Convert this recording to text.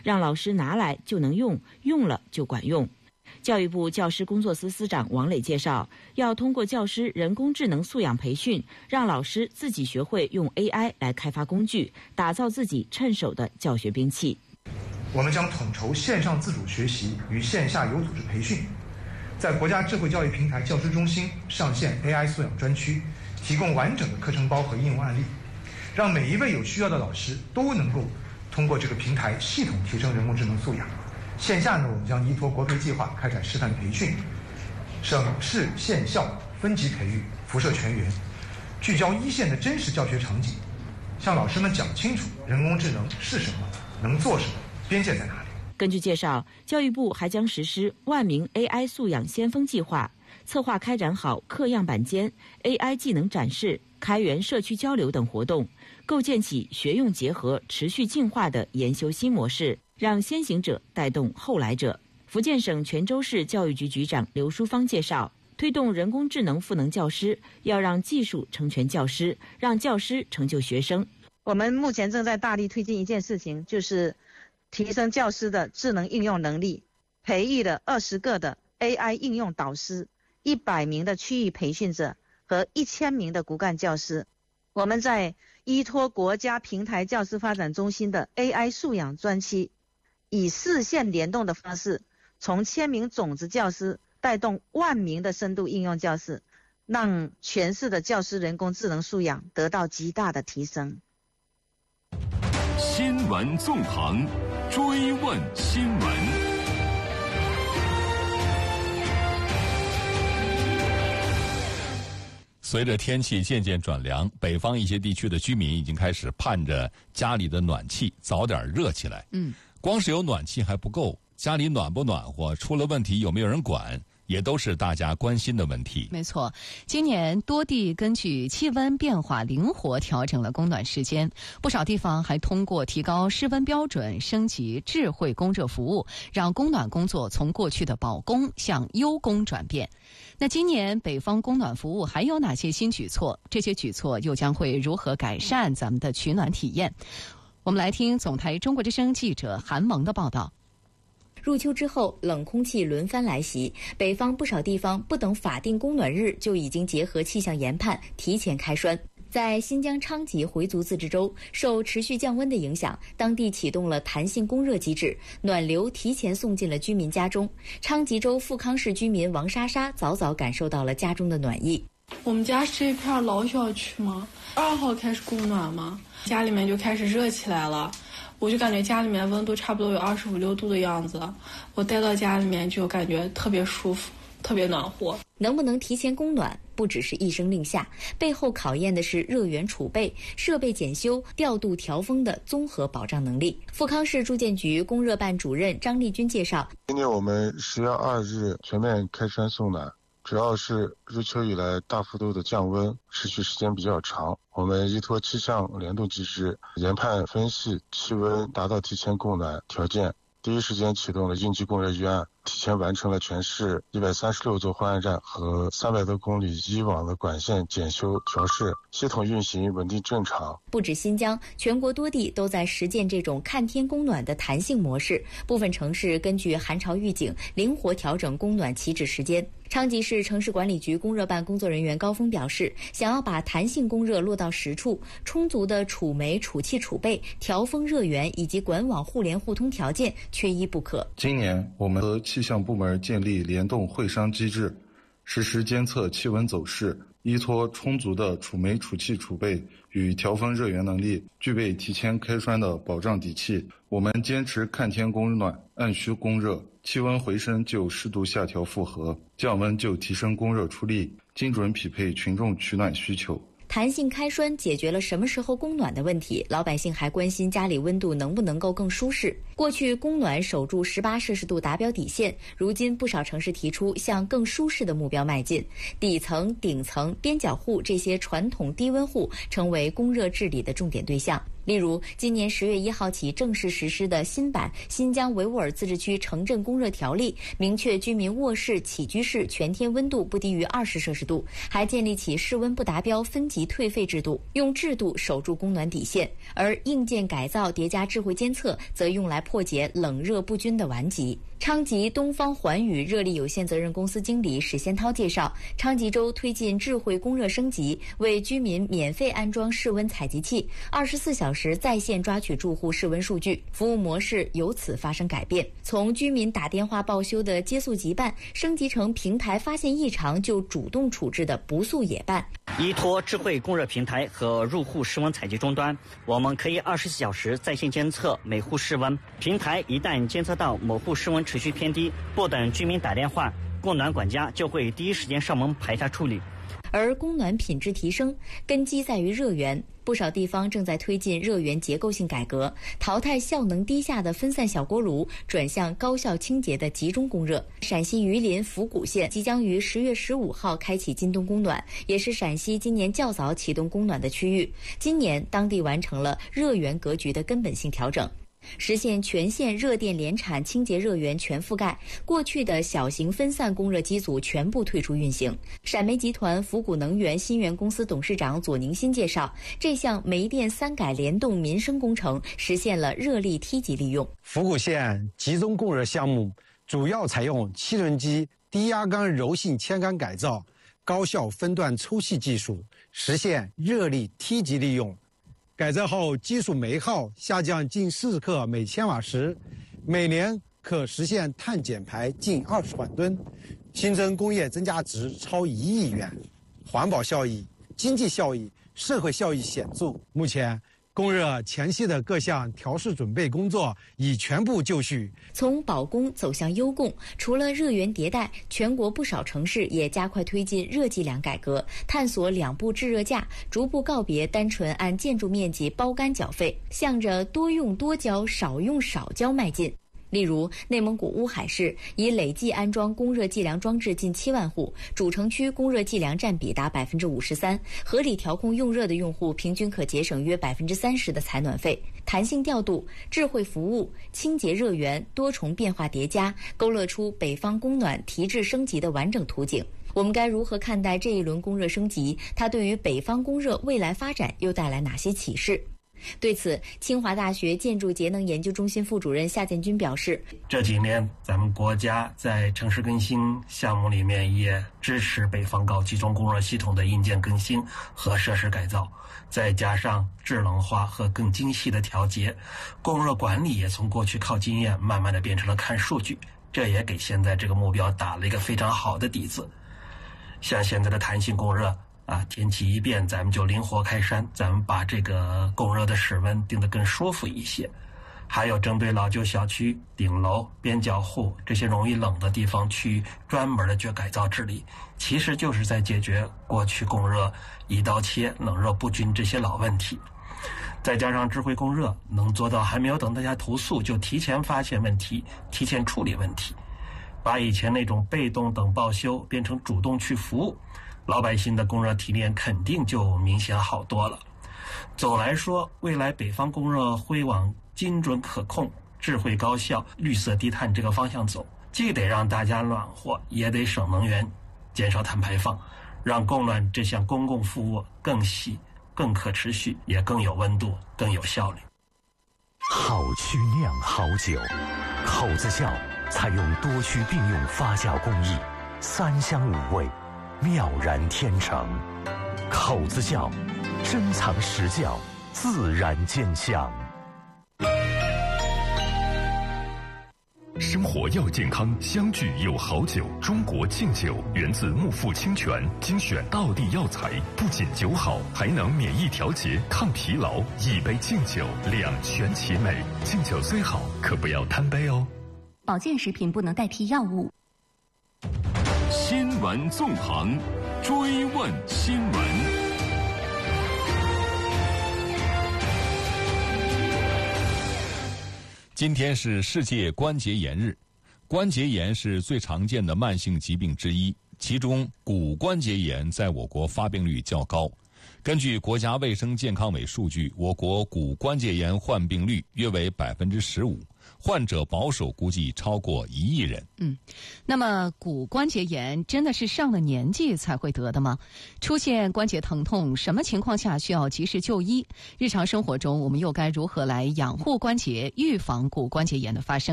让老师拿来就能用，用了就管用。教育部教师工作司司长王磊介绍，要通过教师人工智能素养培训，让老师自己学会用 AI 来开发工具，打造自己趁手的教学兵器。 我们将统筹线上自主学习与线下有组织培训，在国家智慧教育平台教师中心上线 AI 素养专区，提供完整的课程包和应用案例，让每一位有需要的老师都能够通过这个平台系统提升人工智能素养。线下呢，我们将依托国培计划开展示范培训，省市县校分级培育，辐射全员，聚焦一线的真实教学场景，向老师们讲清楚人工智能是什么，能做什么，边界在哪里。 根据介绍，教育部还将实施万名 AI 素养先锋计划，策划开展好课样板间、AI 技能展示、开源社区交流等活动，构建起学用结合、持续进化的研修新模式，让先行者带动后来者。福建省泉州市教育局局长刘淑芳介绍，推动人工智能赋能教师，要让技术成全教师，让教师成就学生。 我们目前正在大力推进一件事情，就是提升教师的智能应用能力，培育了20个的 AI 应用导师、100名的区域培训者和1000名的骨干教师。我们在依托国家平台教师发展中心的 AI 素养专区，以4线联动的方式，从1000名种子教师带动10000名的深度应用教师，让全市的教师人工智能素养得到极大的提升。 新闻纵横，追问新闻。随着天气渐渐转凉，北方一些地区的居民已经开始盼着家里的暖气早点热起来。光是有暖气还不够，家里暖不暖和，出了问题有没有人管，也都是大家关心的问题。 没错，今年多地根据气温变化灵活调整了供暖时间，不少地方还通过提高室温标准，升级智慧供热服务，让供暖工作从过去的保供向优供转变。那今年北方供暖服务还有哪些新举措？这些举措又将会如何改善咱们的取暖体验？我们来听总台中国之声记者韩萌的报道。 入秋之后，冷空气轮番来袭，北方不少地方不等法定供暖日就已经结合气象研判提前开栓。在新疆昌吉回族自治州，受持续降温的影响，当地启动了弹性供热机制，暖流提前送进了居民家中。昌吉州富康市居民王莎莎早早感受到了家中的暖意。 我们家是一片老小区嘛，2号开始供暖嘛，家里面就开始热起来了。我就感觉家里面温度差不多有25、6度的样子，我待到家里面就感觉特别舒服，特别暖和。 能不能提前供暖，不只是一声令下，背后考验的是热源储备、设备检修、调度调风的综合保障能力。富康市住建局供热办主任张丽君介绍， 今年我们10月2日全面开栓送暖，主要是入秋以来大幅度的降温，持续时间比较长。我们依托气象联动机制，研判分析气温达到提前供暖条件，第一时间启动了应急供热预案，提前完成了全市136座换岸站和300多公里以往的管线检修调试，系统运行稳定正常。 不止新疆，全国多地都在实践这种看天供暖的弹性模式，部分城市根据寒潮预警灵活调整供暖起止时间。昌吉市城市管理局供热办工作人员高峰表示，想要把弹性供热落到实处，充足的储煤、储气储备、调风热源以及管网互联互通条件缺一不可。 今年我们和气象部门建立联动会商机制，实时监测气温走势，依托充足的储煤、储气储备与调风热源能力，具备提前开栓的保障底气。我们坚持看天供暖，按需供热，气温回升就适度下调负荷，降温就提升供热出力，精准匹配群众取暖需求。 弹性开栓解决了什么时候供暖的问题，老百姓还关心家里温度能不能够更舒适。过去供暖守住18摄氏度达标底线，如今不少城市提出向更舒适的目标迈进，底层、顶层、边角户这些传统低温户成为供热治理的重点对象。 例如，今年10月1号起正式实施的新版《新疆维吾尔自治区城镇供热条例》，明确居民卧室、起居室全天温度不低于20摄氏度，还建立起室温不达标分级退费制度，用制度守住供暖底线。而硬件改造叠加智慧监测，则用来破解冷热不均的顽疾。昌吉东方环宇热力有限责任公司经理史先涛介绍，昌吉州推进智慧供热升级，为居民免费安装室温采集器，24小时在线抓取住户室温数据，服务模式由此发生改变。从居民打电话报修的接速急办，升级成平台发现异常就主动处置的不速也办。 依托智慧供热平台和入户室温采集终端，我们可以24小时在线监测每户室温。平台一旦监测到某户室温持续偏低，不等居民打电话，供暖管家就会第一时间上门排查处理。 而供暖品质提升根基在于热源，不少地方正在推进热源结构性改革，淘汰效能低下的分散小锅炉，转向高效清洁的集中供热。陕西榆林府谷县即将于10月15号开启今冬供暖，也是陕西今年较早启动供暖的区域。今年当地完成了热源格局的根本性调整，实现全县热电联产清洁热源全覆盖，过去的小型分散供热机组全部退出运行。陕煤集团府谷能源新源公司董事长左宁新介绍，这项煤电3改联动民生工程实现了热力梯级利用。 府谷县集中供热项目主要采用汽轮机低压缸柔性铅缸改造、高效分段抽气技术，实现热力梯级利用。改造后基础煤耗下降近40克每千瓦时，每年可实现碳减排近20万吨，新增工业增加值超1亿元，环保效益、经济效益、社会效益显著。目前供热前期的各项调试准备工作已全部就绪。 从保供走向优供，除了热源迭代，全国不少城市也加快推进热计量改革，探索2步制热价，逐步告别单纯按建筑面积包干缴费，向着多用多交、少用少交迈进。例如，内蒙古乌海市已累计安装供热计量装置近7万户，主城区供热计量占比达53%，合理调控用热的用户平均可节省约30%的采暖费。弹性调度、智慧服务、清洁热源多重变化叠加，勾勒出北方供暖提质升级的完整图景。我们该如何看待这一轮供热升级？它对于北方供热未来发展又带来哪些启示？对此，清华大学建筑节能研究中心副主任夏建军表示， 这几年咱们国家在城市更新项目里面也支持北方高集中供热系统的硬件更新和设施改造，再加上智能化和更精细的调节，供热管理也从过去靠经验慢慢的变成了看数据，这也给现在这个目标打了一个非常好的底子。像现在的弹性供热天气一变，咱们就灵活开山，咱们把这个供热的室温定得更舒服一些。还有针对老旧小区、顶楼、边角户这些容易冷的地方去专门的去改造治理，其实就是在解决过去供热一刀切、冷热不均这些老问题。再加上智慧供热，能做到还没有等大家投诉就提前发现问题，提前处理问题，把以前那种被动等报修变成主动去服务，老百姓的供热体验肯定就明显好多了。总来说，未来北方供热会往精准可控、智慧高效、绿色低碳这个方向走，既得让大家暖和，也得省能源，减少碳排放，让供暖这项公共服务更细、更可持续，也更有温度、更有效率。 好曲酿好酒，口子窖采用多区并用发酵工艺，3香5味，妙然天成。口子窖，珍藏实窖，自然兼香。 生活要健康，相聚有好酒。中国敬酒源自木富清泉，精选道地药材，不仅酒好，还能免疫调节、抗疲劳。一杯敬酒，两全其美。敬酒虽好，可不要贪杯哦。 保健食品不能代替药物。 新闻纵横，追问新闻。 今天是世界关节炎日，关节炎是最常见的慢性疾病之一，其中骨关节炎在我国发病率较高。 根据国家卫生健康委数据，我国骨关节炎患病率约为15%，患者保守估计超过1亿人。 那么骨关节炎真的是上了年纪才会得的吗？出现关节疼痛，什么情况下需要及时就医？日常生活中，我们又该如何来养护关节，预防骨关节炎的发生？